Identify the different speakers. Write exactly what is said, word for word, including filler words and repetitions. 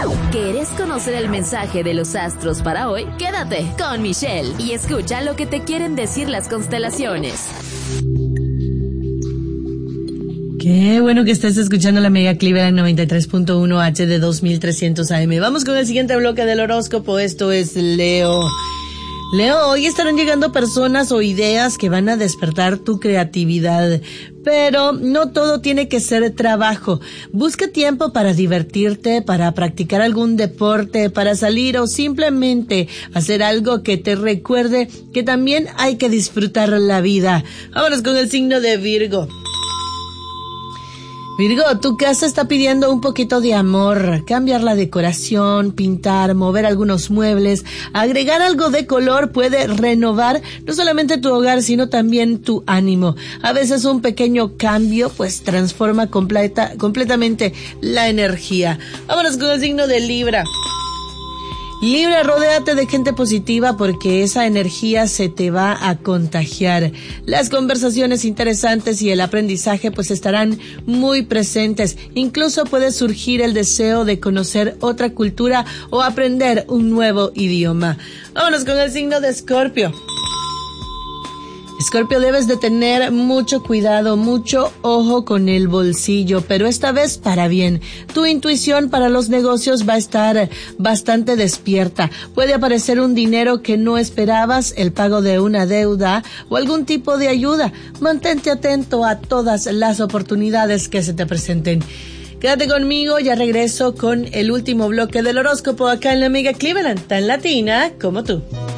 Speaker 1: ¿Querés conocer el mensaje de los astros para hoy? Quédate con Michelle y escucha lo que te quieren decir las constelaciones.
Speaker 2: Qué bueno que estés escuchando la Mega Cleveland noventa y tres punto uno H de dos mil trescientos A M. Vamos con el siguiente bloque del horóscopo. Esto es Leo. Leo, hoy estarán llegando personas o ideas que van a despertar tu creatividad, pero no todo tiene que ser trabajo. Busca tiempo para divertirte, para practicar algún deporte, para salir o simplemente hacer algo que te recuerde que también hay que disfrutar la vida. Vámonos con el signo de Virgo. Virgo, tu casa está pidiendo un poquito de amor, cambiar la decoración, pintar, mover algunos muebles, agregar algo de color puede renovar no solamente tu hogar, sino también tu ánimo. A veces un pequeño cambio pues transforma completa, completamente la energía. Vámonos con el signo de Libra. Libra, rodéate de gente positiva porque esa energía se te va a contagiar. Las conversaciones interesantes y el aprendizaje pues estarán muy presentes. Incluso puede surgir el deseo de conocer otra cultura o aprender un nuevo idioma. Vámonos con el signo de Escorpio. Escorpio, debes de tener mucho cuidado, mucho ojo con el bolsillo, pero esta vez para bien. Tu intuición para los negocios va a estar bastante despierta. Puede aparecer un dinero que no esperabas, el pago de una deuda o algún tipo de ayuda. Mantente atento a todas las oportunidades que se te presenten. Quédate conmigo, ya regreso con el último bloque del horóscopo acá en la Mega Cleveland, tan latina como tú.